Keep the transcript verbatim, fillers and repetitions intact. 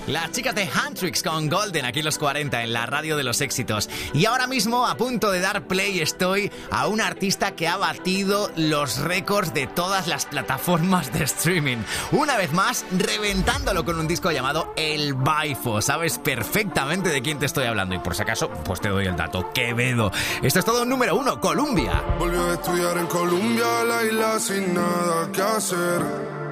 Las chicas de Handtrix con Golden, aquí los cuarenta en la radio de los éxitos. Y ahora mismo, a punto de dar play, estoy a un artista que ha batido los récords de todas las plataformas de streaming. Una vez más, reventándolo con un disco llamado El Baifo. Sabes perfectamente de quién te estoy hablando y por si acaso, pues te doy el dato. Quevedo. Esto es todo número uno, Colombia. Volvió a estudiar en Colombia, la isla sin nada que hacer.